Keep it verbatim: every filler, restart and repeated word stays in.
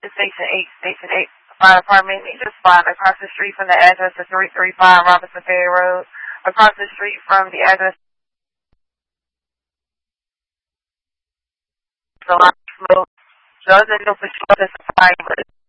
to Station eight, Station eight Fire Department. You just find across the street from the address of three thirty-five Robinson Ferry Road. Across the street from the address of a lot of smoke. So I doesn't know for sure the supply, but